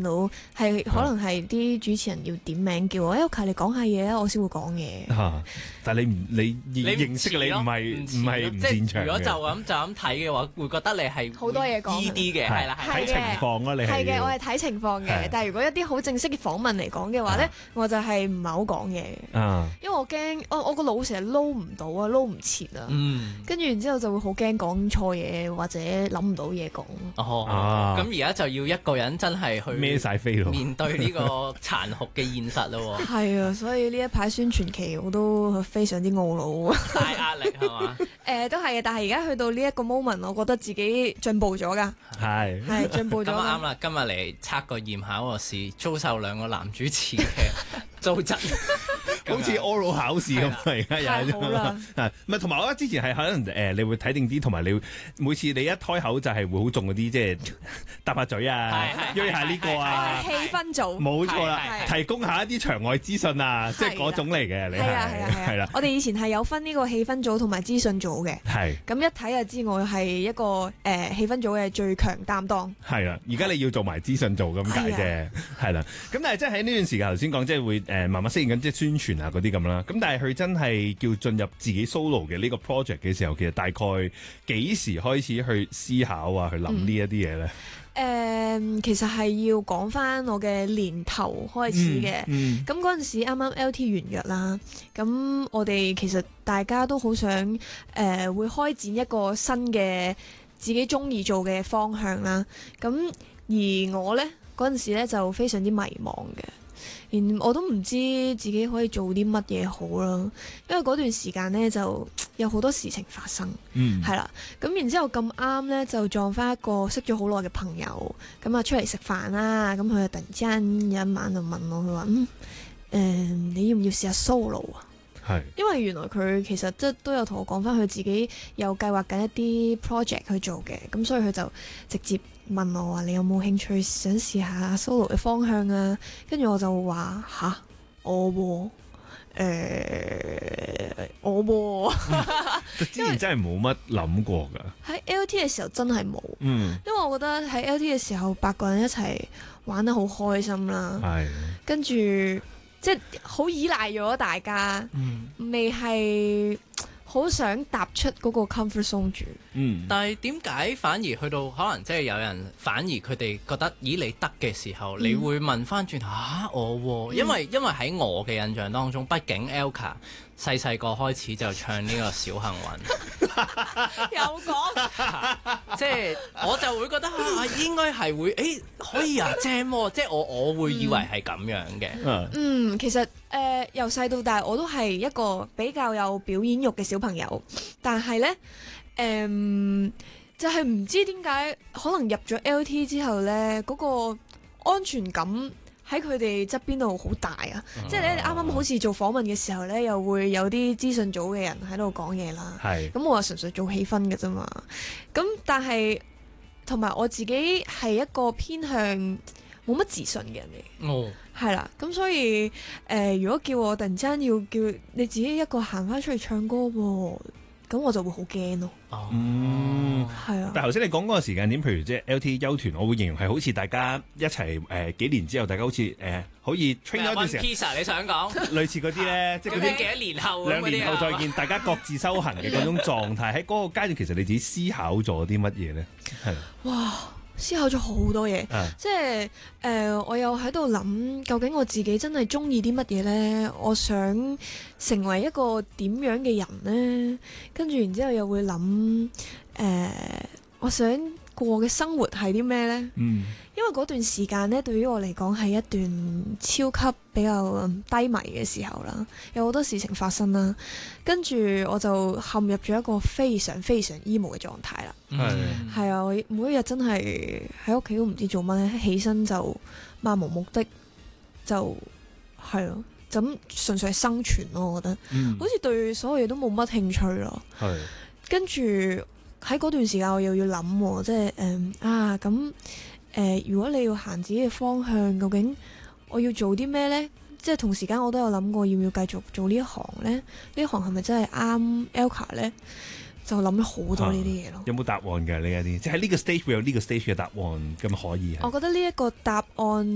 到係可能係啲主持人要點名叫我，Elka 你講下嘢啊，我先會講嘢。 但係你認識你唔係唔擅長嘅。 如果就咁睇嘅話，會覺得你係好多嘢講呢啲嘅，係啦， 睇情況啊，你係嘅，我係睇情況嘅。但係如果一啲好正式嘅訪問嚟講嘅話咧，我就係唔係好講嘢，因為我驚我個腦成日撈唔到啊，撈唔切啊，跟住然之後就會好驚講錯嘢或者諗唔到嘢講。 咁而家就要一個人真係去孭晒飛咯， 面對呢個殘酷嘅現實咯。 係啊，所以呢一排宣傳期我都非常之懊惱， 大壓力係嘛？ 都係嘅，但係而家去到呢一個 moment，我覺得自己進步咗㗎，係進步咗。 咁啱啦，今日嚟測個驗考個試，遭受兩個男主持嘅糟質， 好似 oral 考試咁而家又好啦， 唔係同埋我覺得之前係可能你會睇定啲，同埋你每次你一開口就係會好重嗰啲，即係搭下嘴啊，約下呢個啊， 氣氛組， 冇錯啦，提供下一啲場外資訊啊，即係嗰種嚟嘅，你係啦。 我哋以前係有分呢個氣氛組同埋資訊組嘅，咁一睇就知我係一個氣氛組嘅最強擔當。 係啦，而家你要做埋資訊組咁解啫，係啦。咁但係即係喺呢段時間頭先講，即係會慢慢適應緊即係宣傳啊嗰啲咁啦。咁但係佢真係叫進入自己 solo 嘅呢個 project 嘅時候，其實大概幾時開始去思考啊，去諗呢一啲嘢咧？ 其實係要講翻我嘅年頭開始嘅，咁嗰陣時啱啱 LT 完約啦，咁我哋其實大家都好想會開展一個新嘅自己中意做嘅方向啦，咁而我呢，嗰陣時呢就非常之迷茫嘅。我都唔知自己可以做啲乜嘢好啦，因為嗰段時間呢就有好多事情發生，係啦，咁然之後咁啱呢就撞翻一個識咗好耐嘅朋友，咁啊出嚟食飯啦，咁佢就突然之間有一晚就問我，佢話你要唔要試下 solo 啊？因為原來佢其實即都有同我講翻佢自己有計劃緊一啲 project 去做嘅，咁所以佢就直接問我話你有冇興趣想試下 solo 嘅方向啊？跟住我就話吓我之前真係冇乜諗過㗎。 喺 LT 嘅時候真係冇，因為我覺得喺 LT 嘅時候8個人一齊玩得好開心啦，跟住即係好依賴咗大家，未係好想踏出嗰個 comfort zone 住。 但係點解反而去到可能即係有人反而佢哋覺得咦你得嘅時候，你會問翻轉頭我因為喺我嘅印象當中，畢竟 Elka 細個開始就唱呢個小幸運， 有講， 即係我就會覺得應該係會可以正喎，即係我會以為係咁樣嘅。 其實由細到大我都係一個比較有表演欲嘅小朋友，但係呢，就係唔知點解可能入咗 LT 之後呢，嗰個安全感喺佢哋側邊度好大啊！即係咧啱啱好似做訪問嘅時候呢，又會有啲資訊組嘅人喺度講嘢啦。咁我話純粹做氣氛嘅啫嘛。咁但係同埋我自己係一個偏向冇乜自信嘅人嚟。係啦，咁所以如果叫我突然之間要叫你自己一個行翻出去唱歌喎，咁我就會好驚咯。係啊。 但係頭先你講嗰個時間點，譬如即係 LT 休團，我會形容係好似大家一齊幾年之後，大家好似可以 train 咗一段時間。 Pizza 你想講？類似嗰啲咧，即係嗰啲幾多年後 2年後再見，大家各自修行嘅嗰種狀態。喺嗰個階段，其實你自己思考咗啲乜嘢咧？係。 哇！思考咗好多嘢，即係我又喺度諗，究竟我自己真係中意啲乜嘢呢？我想成為一個點樣嘅人呢？跟住然之後又會諗，我想過嘅生活係啲咩呢？因為嗰段時間呢，對於我嚟講係一段超級比較低迷嘅時候啦，有好多事情發生啦，跟住我就陷入咗一個非常非常 emo 嘅狀態啦。係啊，我每一日真係喺屋企都唔知做乜咧，起身就漫無目的，就係咯，就咁純粹係生存咯。我覺得，好似對所有嘢都冇乜興趣咯。跟住喺嗰段時間，我又要諗，即係咁。如果你要行自己嘅方向，究竟我要做啲咩呢？即係同時間我都有諗過，要唔要繼續做呢一行呢？呢一行係咪真係啱 Elka 呢？就諗咗好多呢啲嘢咯。 有冇答案嘅呢一啲？即係喺呢個 stage 會有呢個 stage 嘅答案咁可以？ 我覺得呢一個答案